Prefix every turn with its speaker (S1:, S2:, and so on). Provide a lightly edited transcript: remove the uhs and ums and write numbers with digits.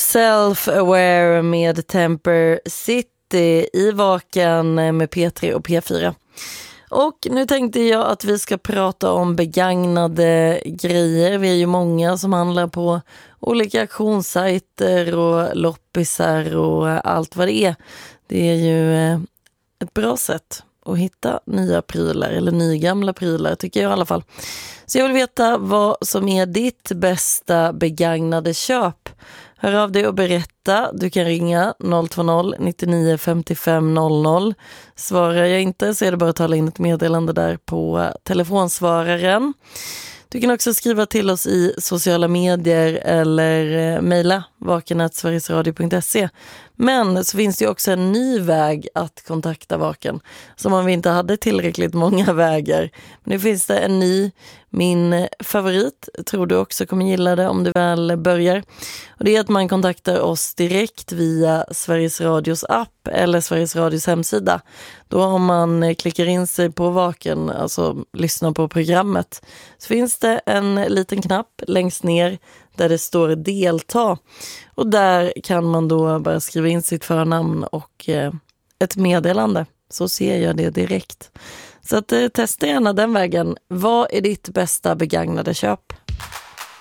S1: Self-Aware med Temper City i Vaken med P3 och P4. Och nu tänkte jag att vi ska prata om begagnade grejer. Vi är ju många som handlar på olika auktionssajter och loppisar och allt vad det är. Det är ju ett bra sätt att hitta nya prylar eller nygamla prylar, tycker jag i alla fall. Så jag vill veta vad som är ditt bästa begagnade köp. Hör av dig och berätta. Du kan ringa 020-99 55 00. Svarar jag inte så är det bara att tala in ett meddelande där på telefonsvararen. Du kan också skriva till oss i sociala medier eller mejla vaken@sverigesradio.se. Men så finns det ju också en ny väg att kontakta Vaken, som om vi inte hade tillräckligt många vägar. Men nu finns det en ny, min favorit, tror du också kommer gilla det om du väl börjar. Och det är att man kontaktar oss direkt via Sveriges Radios app eller Sveriges Radios hemsida. Då om man klickar in sig på Vaken, alltså lyssnar på programmet, så finns det en liten knapp längst ner där det står delta. Och där kan man då bara skriva in sitt förnamn och ett meddelande. Så ser jag det direkt. Så att, testa gärna den vägen. Vad är ditt bästa begagnade köp?